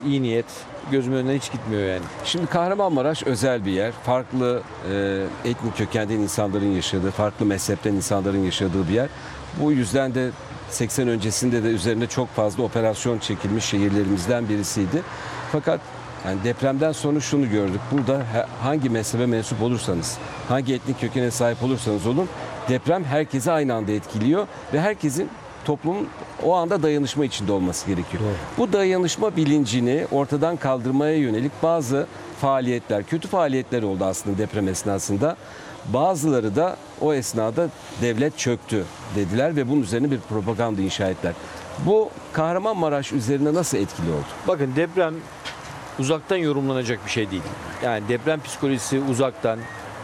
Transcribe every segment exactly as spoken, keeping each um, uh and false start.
İyi niyet gözümün önünden hiç gitmiyor yani. Şimdi Kahramanmaraş özel bir yer. Farklı e, etnik kökenden insanların yaşadığı, farklı mezhepten insanların yaşadığı bir yer. Bu yüzden de seksen öncesinde de üzerine çok fazla operasyon çekilmiş şehirlerimizden birisiydi. Fakat yani depremden sonra şunu gördük. Burada hangi mezhebe mensup olursanız, hangi etnik kökene sahip olursanız olun, deprem herkesi aynı anda etkiliyor ve herkesin toplumun o anda dayanışma içinde olması gerekiyor. Doğru. Bu dayanışma bilincini ortadan kaldırmaya yönelik bazı faaliyetler, kötü faaliyetler oldu aslında deprem esnasında. Bazıları da o esnada devlet çöktü dediler ve bunun üzerine bir propaganda inşa ettiler. Bu Kahramanmaraş üzerine nasıl etkili oldu? Bakın deprem uzaktan yorumlanacak bir şey değil. Yani deprem psikolojisi uzaktan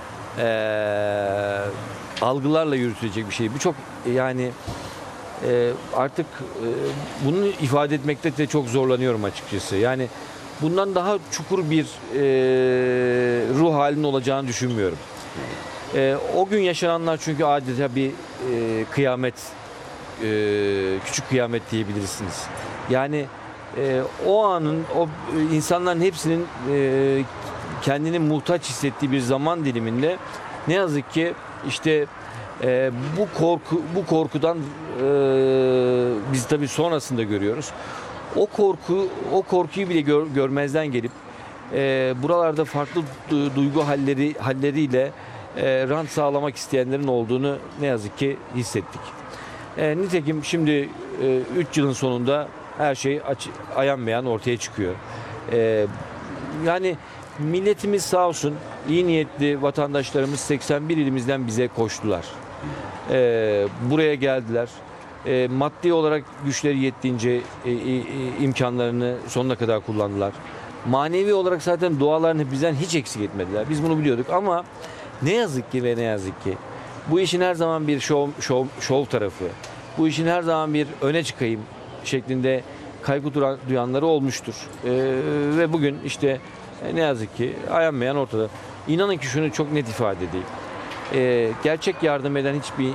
eee, algılarla yürütülecek bir şey. Bu çok yani e, artık e, bunu ifade etmekte de çok zorlanıyorum açıkçası. Yani bundan daha çukur bir e, ruh halinin olacağını düşünmüyorum. E, o gün yaşananlar çünkü adeta bir e, kıyamet, e, küçük kıyamet diyebilirsiniz. Yani e, o anın, o e, insanların hepsinin e, kendini muhtaç hissettiği bir zaman diliminde ne yazık ki işte e, bu korku, bu korkudan e, biz tabii sonrasında görüyoruz. O korku, o korkuyu bile gör, görmezden gelip e, buralarda farklı du- duygu halleri halleriyle e, rant sağlamak isteyenlerin olduğunu ne yazık ki hissettik. E, nitekim şimdi üç yılın sonunda her şey aç, ayan beyan ortaya çıkıyor. E, yani milletimiz sağ olsun, iyi niyetli vatandaşlarımız seksen bir ilimizden bize koştular. E, buraya geldiler. E, maddi olarak güçleri yettiğince e, e, imkanlarını sonuna kadar kullandılar. Manevi olarak zaten dualarını bizden hiç eksik etmediler. Biz bunu biliyorduk ama ne yazık ki ve ne yazık ki bu işin her zaman bir şov, şov, şov tarafı, bu işin her zaman bir öne çıkayım şeklinde kaygı duran, duyanları olmuştur. Ee, ve bugün işte e, ne yazık ki ayanmayan ortada. İnanın ki şunu çok net ifade edeyim. Ee, gerçek yardım eden hiçbir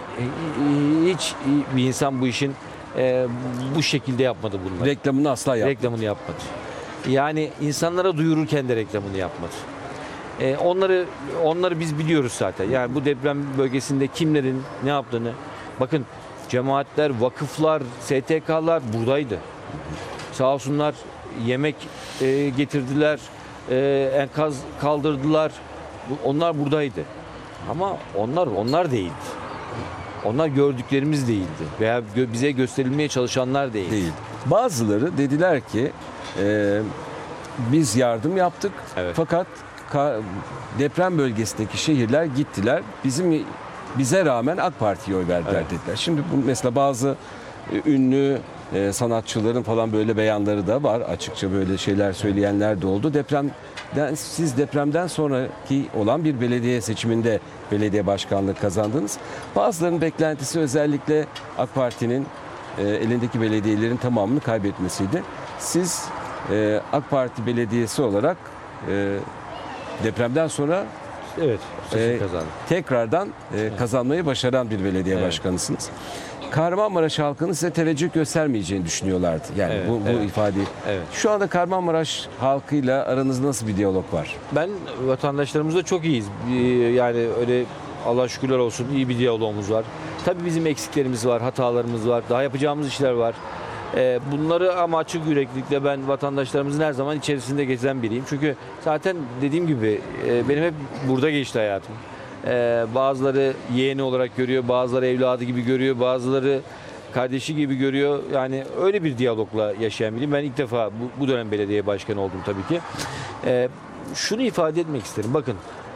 hiç bir insan bu işin e, bu şekilde yapmadı bunları. Reklamını asla yapmadı. Reklamını yapmadı. Yani insanlara duyururken de reklamını yapmadı. Ee, onları onları biz biliyoruz zaten. Yani bu deprem bölgesinde kimlerin ne yaptığını. Bakın cemaatler, vakıflar, S T K'lar buradaydı. Sağ olsunlar yemek e, getirdiler, e, enkaz kaldırdılar. Bu- Onlar buradaydı. Ama onlar onlar değildi. Onlar gördüklerimiz değildi. Veya gö- bize gösterilmeye çalışanlar değildi. Değil. Bazıları dediler ki e, biz yardım yaptık Evet. fakat ka- deprem bölgesindeki şehirler gittiler. Bizim bize rağmen AK Parti'ye oy verdiler Evet. dediler. Şimdi bu mesela bazı e, ünlü e, sanatçıların falan böyle beyanları da var. Açıkça böyle şeyler söyleyenler de oldu. Depremden siz depremden sonraki olan bir belediye seçiminde belediye başkanlığı kazandınız. Bazılarının beklentisi özellikle AK Parti'nin e, elindeki belediyelerin tamamını kaybetmesiydi. Siz e, AK Parti belediyesi olarak e, depremden sonra Evet, seçim e, kazandı. tekrardan e, kazanmayı başaran bir belediye Evet. başkanısınız. Kahramanmaraş halkının size teveccüh göstermeyeceğini düşünüyorlardı. Yani Evet, bu, bu evet. ifadeyi. Evet. Şu anda Kahramanmaraş halkıyla aranızda nasıl bir diyalog var? Ben vatandaşlarımızla çok iyiyiz. Ee, Yani öyle Allah şükürler olsun iyi bir diyalogumuz var. Tabii bizim eksiklerimiz var, hatalarımız var, daha yapacağımız işler var. Ee, Bunları ama açık yüreklilikle ben vatandaşlarımızın her zaman içerisinde gezen biriyim. Çünkü zaten dediğim gibi e, benim hep burada geçti hayatım. Ee, Bazıları yeğeni olarak görüyor, bazıları evladı gibi görüyor, bazıları kardeşi gibi görüyor. Yani öyle bir diyalogla yaşayan biriyim. Ben ilk defa bu, bu dönem belediye başkanı oldum tabii ki. Ee, şunu ifade etmek isterim. Bakın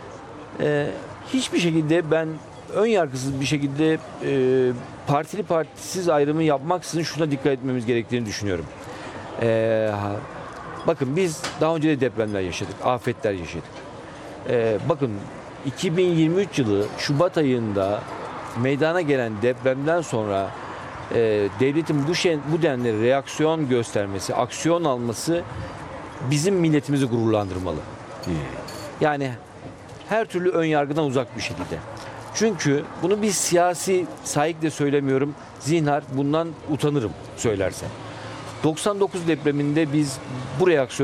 e, hiçbir şekilde ben ön yargısız bir şekilde e, partili partisiz ayrımı yapmaksızın şuna dikkat etmemiz gerektiğini düşünüyorum. Ee, bakın biz daha önce de depremler yaşadık, afetler yaşadık. Ee, bakın iki bin yirmi üç yılı Şubat ayında meydana gelen depremden sonra e, devletin bu şey, bu denli reaksiyon göstermesi, aksiyon alması bizim milletimizi gururlandırmalı. Yani her türlü ön yargıdan uzak bir şekilde. Çünkü bunu bir siyasi sahikle söylemiyorum. Zinhar bundan utanırım söylersem. doksan dokuz depreminde biz bu reaksiyon